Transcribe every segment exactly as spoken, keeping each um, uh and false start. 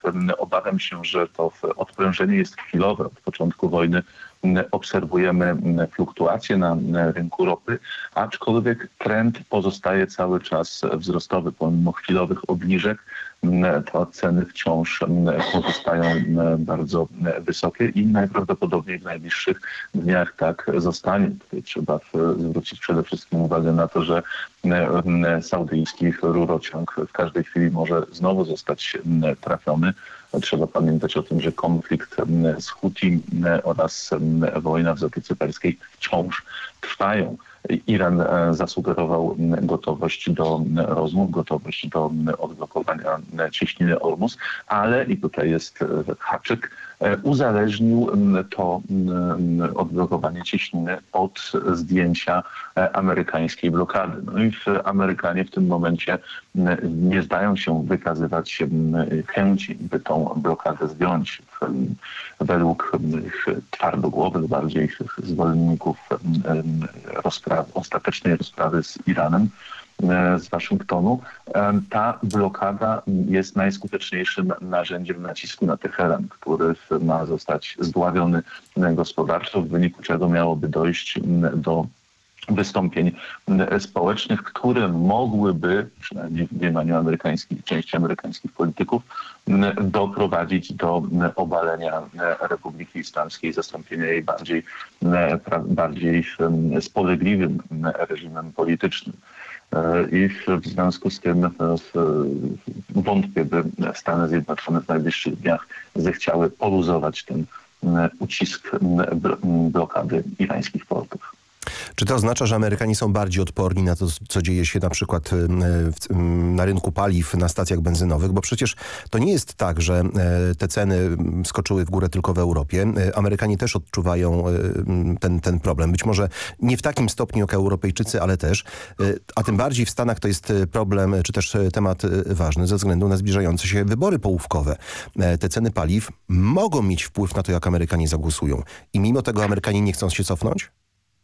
Obawiam się, że to odprężenie jest chwilowe. Od początku wojny obserwujemy fluktuacje na rynku ropy, aczkolwiek trend pozostaje cały czas wzrostowy. Pomimo chwilowych obniżek to ceny wciąż pozostają bardzo wysokie i najprawdopodobniej w najbliższych dniach tak zostanie. Tutaj trzeba zwrócić przede wszystkim uwagę na to, że saudyjski rurociąg w każdej chwili może znowu zostać trafiony. Trzeba pamiętać o tym, że konflikt z Huti oraz wojna w Zatoce Perskiej wciąż trwają. Iran zasugerował gotowość do rozmów, gotowość do odblokowania cieśniny Ormus, ale, i tutaj jest haczyk, uzależnił to odblokowanie cieśniny od zdjęcia amerykańskiej blokady. No i Amerykanie w tym momencie nie zdają się wykazywać chęci, by tą blokadę zdjąć. Według twardogłowych bardziej zwolenników rozprawy, ostatecznej rozprawy z Iranem, z Waszyngtonu, ta blokada jest najskuteczniejszym narzędziem nacisku na Teheran, który ma zostać zdławiony gospodarczo, w wyniku czego miałoby dojść do wystąpień społecznych, które mogłyby, przynajmniej w mniemaniu amerykańskich, części amerykańskich polityków, doprowadzić do obalenia Republiki Islamskiej, zastąpienia jej bardziej, bardziej spolegliwym reżimem politycznym. I w związku z tym wątpię, by Stany Zjednoczone w najbliższych dniach zechciały poluzować ten ucisk blokady irańskich portów. Czy to oznacza, że Amerykanie są bardziej odporni na to, co dzieje się na przykład na rynku paliw, na stacjach benzynowych? Bo przecież to nie jest tak, że te ceny skoczyły w górę tylko w Europie. Amerykanie też odczuwają ten, ten problem. Być może nie w takim stopniu jak Europejczycy, ale też. A tym bardziej w Stanach to jest problem, czy też temat ważny ze względu na zbliżające się wybory połówkowe. Te ceny paliw mogą mieć wpływ na to, jak Amerykanie zagłosują. I mimo tego Amerykanie nie chcą się cofnąć?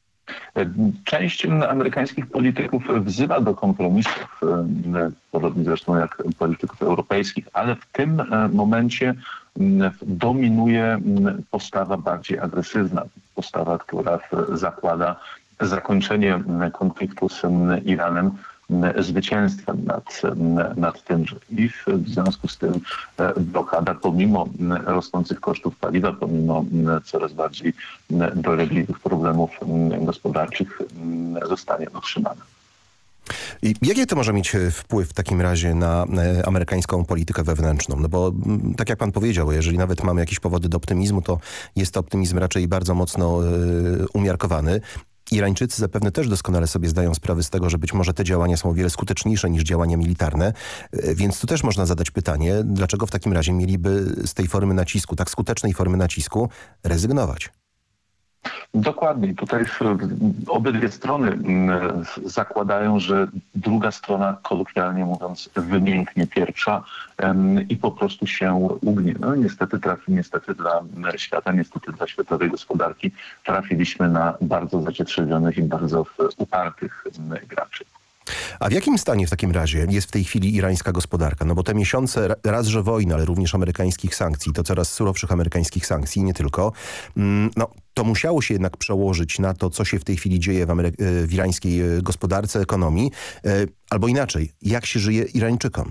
Część amerykańskich polityków wzywa do kompromisów, podobnie zresztą jak polityków europejskich, ale w tym momencie dominuje postawa bardziej agresywna, postawa, która zakłada zakończenie konfliktu z Iranem zwycięstwem nad, nad tymże. I w związku z tym blokada, pomimo rosnących kosztów paliwa, pomimo coraz bardziej dolegliwych problemów gospodarczych, zostanie utrzymana. I jaki to może mieć wpływ w takim razie na amerykańską politykę wewnętrzną? No bo tak jak pan powiedział, jeżeli nawet mamy jakieś powody do optymizmu, to jest to optymizm raczej bardzo mocno umiarkowany. Irańczycy zapewne też doskonale sobie zdają sprawę z tego, że być może te działania są o wiele skuteczniejsze niż działania militarne, więc tu też można zadać pytanie, dlaczego w takim razie mieliby z tej formy nacisku, tak skutecznej formy nacisku, rezygnować? Dokładnie. Tutaj obydwie strony zakładają, że druga strona, kolokwialnie mówiąc, wymięknie pierwsza i po prostu się ugnie. No niestety trafi, niestety dla świata, niestety dla światowej gospodarki trafiliśmy na bardzo zacietrzewionych i bardzo upartych graczy. A w jakim stanie w takim razie jest w tej chwili irańska gospodarka? No bo te miesiące raz, że wojny, ale również amerykańskich sankcji, to coraz surowszych amerykańskich sankcji, nie tylko, no to musiało się jednak przełożyć na to, co się w tej chwili dzieje w, Amery- w irańskiej gospodarce, ekonomii, albo inaczej, jak się żyje Irańczykom?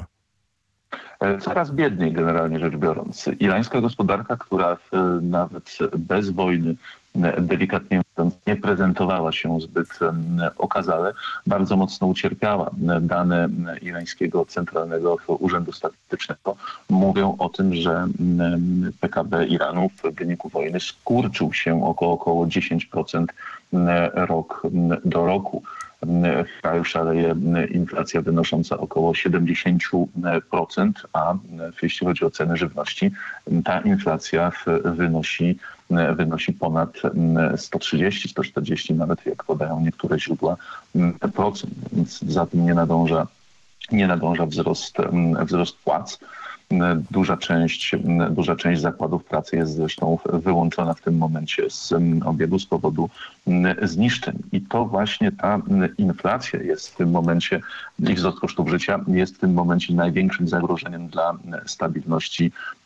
Coraz biedniej generalnie rzecz biorąc. Irańska gospodarka, która nawet bez wojny, delikatnie mówiąc, nie prezentowała się zbyt okazale, bardzo mocno ucierpiała. Dane irańskiego Centralnego Urzędu Statystycznego mówią o tym, że P K B Iranu w wyniku wojny skurczył się około, około dziesięć procent rok do roku. W kraju szaleje inflacja wynosząca około siedemdziesiąt procent, a jeśli chodzi o ceny żywności, ta inflacja wynosi, wynosi ponad sto trzydzieści, sto czterdzieści, nawet jak podają niektóre źródła, procent. Więc za tym nie nadąża, nie nadąża wzrost, wzrost płac. Duża część, duża część zakładów pracy jest zresztą wyłączona w tym momencie z obiegu z powodu zniszczeń. I to właśnie ta inflacja jest w tym momencie i wzrost kosztów życia jest w tym momencie największym zagrożeniem dla stabilności